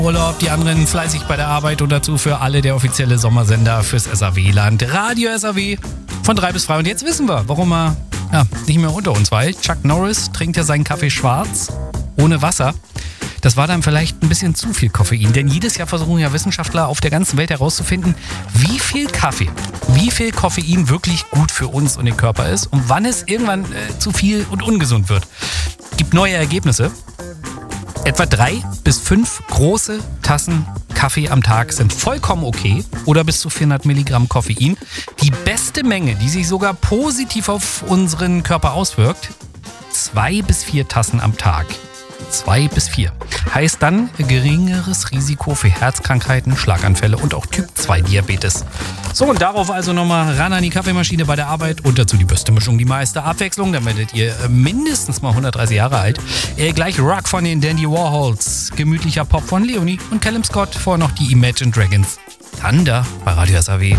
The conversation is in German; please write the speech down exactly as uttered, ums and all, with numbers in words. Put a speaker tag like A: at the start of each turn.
A: Urlaub, die anderen fleißig bei der Arbeit und dazu für alle der offizielle Sommersender fürs S A W-Land. Radio S A W von drei bis drei. Und jetzt wissen wir, warum er ja, nicht mehr unter uns war. Chuck Norris trinkt ja seinen Kaffee schwarz, ohne Wasser. Das war dann vielleicht ein bisschen zu viel Koffein, denn jedes Jahr versuchen ja Wissenschaftler auf der ganzen Welt herauszufinden, wie viel Kaffee, wie viel Koffein wirklich gut für uns und den Körper ist und wann es irgendwann äh, zu viel und ungesund wird. Gibt neue Ergebnisse. Etwa drei bis fünf große Tassen Kaffee am Tag sind vollkommen okay oder bis zu vierhundert Milligramm Koffein. Die beste Menge, die sich sogar positiv auf unseren Körper auswirkt, zwei bis vier Tassen am Tag. Zwei bis vier. Heißt dann geringeres Risiko für Herzkrankheiten, Schlaganfälle und auch Typ zwei Diabetes. So, und darauf also nochmal ran an die Kaffeemaschine bei der Arbeit und dazu die beste Mischung, die meiste Abwechslung. Dann werdet ihr mindestens mal hundertdreißig Jahre alt. Äh, gleich Rock von den Dandy Warhols, gemütlicher Pop von Leonie und Callum Scott, vorher noch die Imagine Dragons. Thunder bei Radio S A W.